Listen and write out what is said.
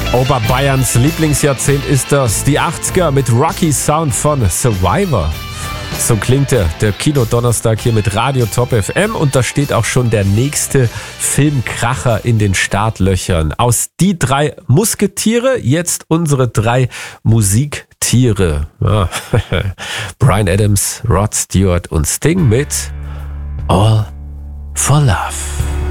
Oberbayerns Lieblingsjahrzehnt ist das. Die 80er mit Rocky Sound von Survivor. So klingt der Kino-Donnerstag hier mit Radio Top FM. Und da steht auch schon der nächste Filmkracher in den Startlöchern. Aus Die drei Musketiere, jetzt unsere 3 Musiktiere. Ja. Bryan Adams, Rod Stewart und Sting mit All for Love.